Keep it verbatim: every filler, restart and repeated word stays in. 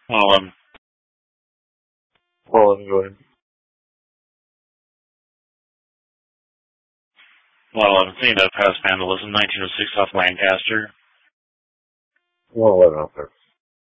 one eleven. one eleven, go ahead. one eleven, cleaned up past vandalism, nineteen oh six off Lancaster. one eleven, officer.